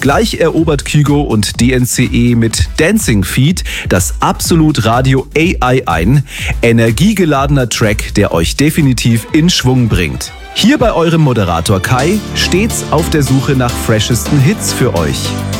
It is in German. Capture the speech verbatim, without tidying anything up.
Gleich erobert Kygo und D N C E mit Dancing Feet das Absolut Radio A I ein. Energiegeladener Track, der euch definitiv in Schwung bringt. Hier bei eurem Moderator Kai, stets auf der Suche nach freshesten Hits für euch.